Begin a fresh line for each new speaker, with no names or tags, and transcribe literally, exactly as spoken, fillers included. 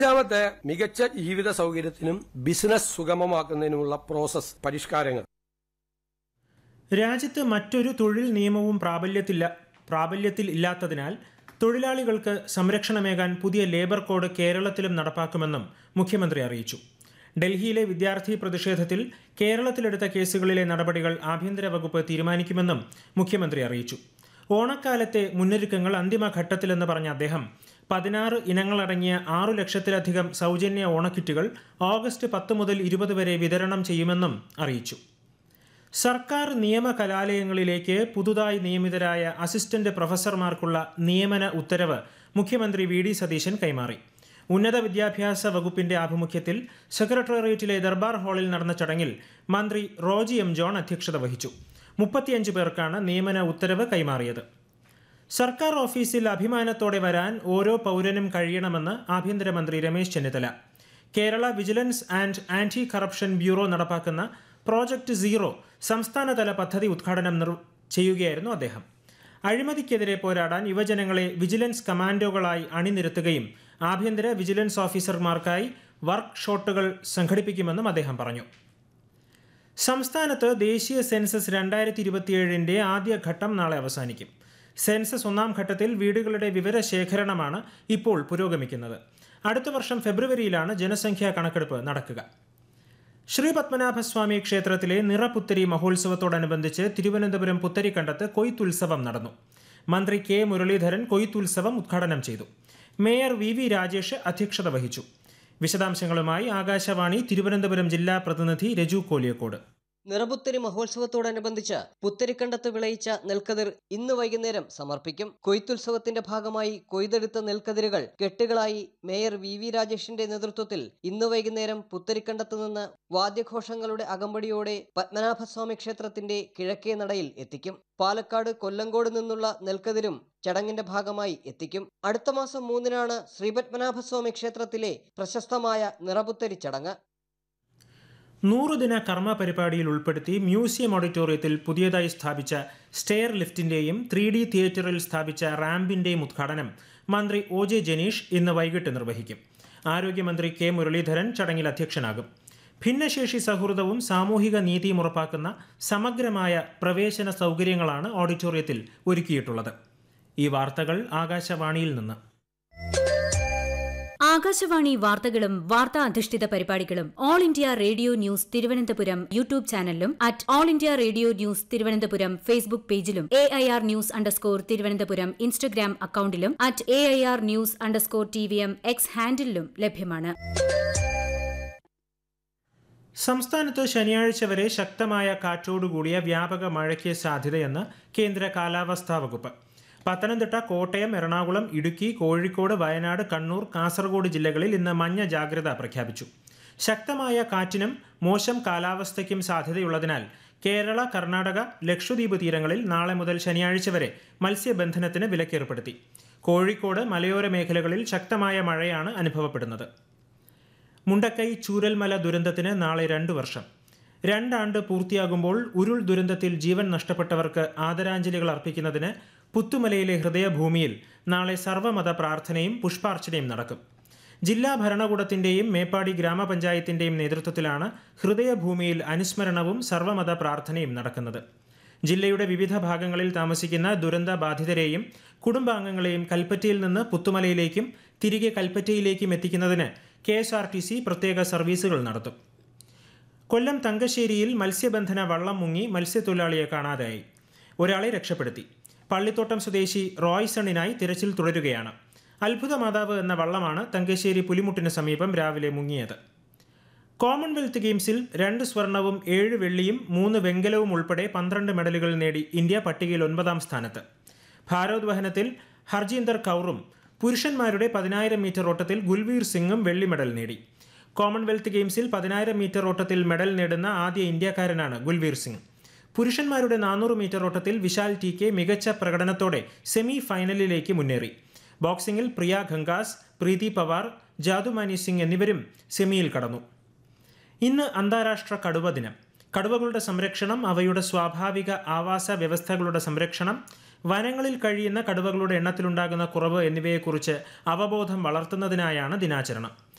അഞ്ചാമത്തെ മികച്ച ജീവിത സൗകര്യത്തിനും ബിസിനസ് സുഗമമാക്കുന്നതിനുമുള്ള പ്രോസസ് പരിഷ്കാരങ്ങൾ.
രാജ്യത്ത് മറ്റൊരു തൊഴിൽ നിയമവും പ്രാബല്യത്തില്ല പ്രാബല്യത്തിൽ ഇല്ലാത്തതിനാൽ തൊഴിലാളികൾക്ക് സംരക്ഷണമേകാൻ പുതിയ ലേബർ കോഡ് കേരളത്തിലും നടപ്പാക്കുമെന്നും മുഖ്യമന്ത്രി അറിയിച്ചു. ഡൽഹിയിലെ വിദ്യാർത്ഥി പ്രതിഷേധത്തിൽ കേരളത്തിലെടുത്ത കേസുകളിലെ നടപടികൾ ആഭ്യന്തര വകുപ്പ് തീരുമാനിക്കുമെന്നും മുഖ്യമന്ത്രി അറിയിച്ചു. ഓണക്കാലത്തെ മുന്നൊരുക്കങ്ങൾ അന്തിമഘട്ടത്തിലെന്ന് പറഞ്ഞ അദ്ദേഹം പതിനാറ് ഇനങ്ങളടങ്ങിയ ആറു ലക്ഷത്തിലധികം സൗജന്യ ഓണക്കിറ്റുകൾ ഓഗസ്റ്റ് പത്ത് മുതൽ ഇരുപത് വരെ വിതരണം ചെയ്യുമെന്നും അറിയിച്ചു. സർക്കാർ നിയമ കലാലയങ്ങളിലേക്ക് പുതുതായി നിയമിതരായ അസിസ്റ്റന്റ് പ്രൊഫസർമാർക്കുള്ള നിയമന ഉത്തരവ് മുഖ്യമന്ത്രി വി ഡി സതീശൻ കൈമാറി. ഉന്നത വിദ്യാഭ്യാസ വകുപ്പിന്റെ ആഭിമുഖ്യത്തിൽ സെക്രട്ടേറിയറ്റിലെ ദർബാർ ഹാളിൽ നടന്ന ചടങ്ങിൽ മന്ത്രി റോജി എം ജോൺ അധ്യക്ഷത വഹിച്ചു. മുപ്പത്തിയഞ്ച് പേർക്കാണ് നിയമന ഉത്തരവ് കൈമാറിയത്. സർക്കാർ ഓഫീസിൽ അഭിമാനത്തോടെ വരാൻ ഓരോ പൗരനും കഴിയണമെന്ന് ആഭ്യന്തരമന്ത്രി Ramesh Chennithala. Kerala vigilance and anti corruption bureau നടപ്പാക്കുന്ന പ്രോജക്ട് സീറോ സംസ്ഥാനതല പദ്ധതി ഉദ്ഘാടനം ചെയ്യുകയായിരുന്നു അദ്ദേഹം. അഴിമതിക്കെതിരെ പോരാടാൻ യുവജനങ്ങളെ വിജിലൻസ് കമാൻഡോകളായി അണിനിരത്തുകയും ആഭ്യന്തര വിജിലൻസ് ഓഫീസർമാർക്കായി വർക്ക് ഷോട്ടുകൾ സംഘടിപ്പിക്കുമെന്നും അദ്ദേഹം പറഞ്ഞു. സംസ്ഥാനത്ത് ദേശീയ സെൻസസ് രണ്ടായിരത്തി ഇരുപത്തിയേഴിൻ്റെ ആദ്യഘട്ടം നാളെ അവസാനിക്കും. സെൻസസ് ഒന്നാം ഘട്ടത്തിൽ വീടുകളുടെ വിവരശേഖരണമാണ് ഇപ്പോൾ പുരോഗമിക്കുന്നത്. അടുത്ത വർഷം ഫെബ്രുവരിയിലാണ് ജനസംഖ്യാ കണക്കെടുപ്പ് നടക്കുക. ശ്രീ പത്മനാഭസ്വാമി ക്ഷേത്രത്തിലെ നിറപുത്തരി മഹോത്സവത്തോടനുബന്ധിച്ച് തിരുവനന്തപുരം പുത്തരിക്കണ്ടത്ത് കൊയ്ത്തുത്സവം നടന്നു. മന്ത്രി കെ മുരളീധരൻ കൊയ്ത്തുത്സവം ഉദ്ഘാടനം ചെയ്തു. മേയർ വി വി രാജേഷ് അധ്യക്ഷത വഹിച്ചു. വിശദാംശങ്ങളുമായി ആകാശവാണി തിരുവനന്തപുരം ജില്ലാ പ്രതിനിധി രജു കോലിയക്കോട്.
നിറപുത്തരി മഹോത്സവത്തോടനുബന്ധിച്ച് പുത്തരിക്കണ്ടത്ത് വിളയിച്ച നെൽക്കതിർ ഇന്ന് വൈകുന്നേരം സമർപ്പിക്കും. കൊയ്ത്തുത്സവത്തിന്റെ ഭാഗമായി കൊയ്തെടുത്ത നെൽക്കതിരുകൾ കെട്ടുകളായി മേയർ വി വി രാജേഷിന്റെ നേതൃത്വത്തിൽ ഇന്ന് വൈകുന്നേരം പുത്തരിക്കണ്ടത്ത് നിന്ന് വാദ്യഘോഷങ്ങളുടെ അകമ്പടിയോടെ പത്മനാഭസ്വാമി ക്ഷേത്രത്തിന്റെ കിഴക്കേ നടയിൽ എത്തിക്കും. പാലക്കാട് കൊല്ലങ്കോട് നിന്നുള്ള നെൽക്കതിരും ചടങ്ങിന്റെ ഭാഗമായി എത്തിക്കും. അടുത്ത മാസം മൂന്നിനാണ് ശ്രീപത്മനാഭസ്വാമി ക്ഷേത്രത്തിലെ പ്രശസ്തമായ നിറപുത്തരി ചടങ്ങ്.
നൂറുദിന കർമ്മ പരിപാടിയിൽ ഉൾപ്പെടുത്തി മ്യൂസിയം ഓഡിറ്റോറിയത്തിൽ പുതിയതായി സ്ഥാപിച്ച സ്റ്റെയർ ലിഫ്റ്റിന്റെയും ത്രീ ഡി തിയേറ്ററിൽ സ്ഥാപിച്ച റാമ്പിന്റെയും ഉദ്ഘാടനം മന്ത്രി ഒ ജെ ജനീഷ് ഇന്ന് വൈകിട്ട് നിർവഹിക്കും. ആരോഗ്യമന്ത്രി കെ മുരളീധരൻ ചടങ്ങിൽ അധ്യക്ഷനാകും. ഭിന്നശേഷി സൗഹൃദവും സാമൂഹിക നീതിയും ഉറപ്പാക്കുന്ന സമഗ്രമായ പ്രവേശന സൗകര്യങ്ങളാണ് ഓഡിറ്റോറിയത്തിൽ ഒരുക്കിയിട്ടുള്ളത്. ഈ വാർത്തകൾ ആകാശവാണിയിൽ നിന്ന്.
ആകാശവാണി വാർത്തകളും വാർത്താ അധിഷ്ഠിത പരിപാടികളും all India radio news Thiruvananthapuram YouTube ചാനലിലും at all India radio news Thiruvananthapuram Facebook പേജിലും A I R news underscore Thiruvananthapuram Instagram അക്കൌണ്ടിലും at A I R news underscore T V M X ഹാൻഡിലും ലഭ്യമാണ്.
സംസ്ഥാനത്ത് ശനിയാഴ്ച വരെ ശക്തമായ കാറ്റോടുകൂടിയ വ്യാപക മഴയ്ക്ക് സാധ്യതയെന്ന് കേന്ദ്ര കാലാവസ്ഥാ വകുപ്പ്. പത്തനംതിട്ട, കോട്ടയം, എറണാകുളം, ഇടുക്കി, കോഴിക്കോട്, വയനാട്, കണ്ണൂർ, കാസർഗോഡ് ജില്ലകളിൽ ഇന്ന് മഞ്ഞ ജാഗ്രത പ്രഖ്യാപിച്ചു. ശക്തമായ കാറ്റിനും മോശം കാലാവസ്ഥയ്ക്കും സാധ്യതയുള്ളതിനാൽ കേരള, കർണാടക, ലക്ഷദ്വീപ് തീരങ്ങളിൽ നാളെ മുതൽ ശനിയാഴ്ച വരെ മത്സ്യബന്ധനത്തിന് വിലക്കേർപ്പെടുത്തി. കോഴിക്കോട് മലയോര മേഖലകളിൽ ശക്തമായ മഴയാണ് അനുഭവപ്പെടുന്നത്. മുണ്ടക്കൈ ചൂരൽമല ദുരന്തത്തിന് നാളെ രണ്ടു വർഷം. രണ്ടാണ്ട് പൂർത്തിയാകുമ്പോൾ ഉരുൾ ദുരന്തത്തിൽ ജീവൻ നഷ്ടപ്പെട്ടവർക്ക് ആദരാഞ്ജലികൾ അർപ്പിക്കുന്നതിന് പുത്തുമലയിലെ ഹൃദയഭൂമിയിൽ നാളെ സർവ്വമത പ്രാർത്ഥനയും പുഷ്പാർച്ചനയും നടക്കും. ജില്ലാ ഭരണകൂടത്തിന്റെയും മേപ്പാടി ഗ്രാമപഞ്ചായത്തിന്റെയും നേതൃത്വത്തിലാണ് ഹൃദയഭൂമിയിൽ അനുസ്മരണവും സർവ്വമത പ്രാർത്ഥനയും നടക്കുന്നത്. ജില്ലയുടെ വിവിധ ഭാഗങ്ങളിൽ താമസിക്കുന്ന ദുരന്ത ബാധിതരെയും കുടുംബാംഗങ്ങളെയും കൽപ്പറ്റയിൽ നിന്ന് പുത്തുമലയിലേക്കും തിരികെ കൽപ്പറ്റയിലേക്കും എത്തിക്കുന്നതിന് K S R T C പ്രത്യേക സർവീസുകൾ നടത്തും. കൊല്ലം തങ്കശ്ശേരിയിൽ മത്സ്യബന്ധന വള്ളം മുങ്ങി മത്സ്യത്തൊഴിലാളിയെ കാണാതായി. ഒരാളെ രക്ഷപ്പെടുത്തി. പള്ളിത്തോട്ടം സ്വദേശി റോയ്സണിനായി തിരച്ചിൽ തുടരുകയാണ്. അത്ഭുതമാതാവ് എന്ന വള്ളമാണ് തങ്കശ്ശേരി പുലിമുട്ടിന് സമീപം രാവിലെ മുങ്ങിയത്. കോമൺവെൽത്ത് ഗെയിംസിൽ രണ്ട് സ്വർണവും ഏഴ് വെള്ളിയും മൂന്ന് വെങ്കലവും ഉൾപ്പെടെ പന്ത്രണ്ട് മെഡലുകൾ നേടി ഇന്ത്യ പട്ടികയിൽ ഒൻപതാം സ്ഥാനത്ത്. ഭാരോദ്വഹനത്തിൽ ഹർജീന്ദർ കൗറും പുരുഷന്മാരുടെ പതിനായിരം മീറ്റർ ഓട്ടത്തിൽ ഗുൽവീർ സിംഗും വെള്ളി മെഡൽ നേടി. കോമൺവെൽത്ത് ഗെയിംസിൽ പതിനായിരം മീറ്റർ ഓട്ടത്തിൽ മെഡൽ നേടുന്ന ആദ്യ ഇന്ത്യക്കാരനാണ് ഗുൽവീർ സിംഗ്. പുരുഷന്മാരുടെ നാനൂറ് മീറ്റർ ഓട്ടത്തിൽ വിശാൽ ടി കെ മികച്ച പ്രകടനത്തോടെ സെമി ഫൈനലിലേക്ക് മുന്നേറി. ബോക്സിംഗിൽ പ്രിയ ഖങ്കാസ്, പ്രീതി പവാർ, ജാദുമാനി സിംഗ് എന്നിവരും സെമിയിൽ കടന്നു. ഇന്ന് അന്താരാഷ്ട്ര കടുവ ദിനം. കടുവകളുടെ സംരക്ഷണം, അവയുടെ സ്വാഭാവിക ആവാസ വ്യവസ്ഥകളുടെ സംരക്ഷണം, വനങ്ങളിൽ കഴിയുന്ന കടുവകളുടെ എണ്ണത്തിലുണ്ടാകുന്ന കുറവ് എന്നിവയെക്കുറിച്ച് അവബോധം വളർത്തുന്നതിനായാണ് ദിനാചരണം.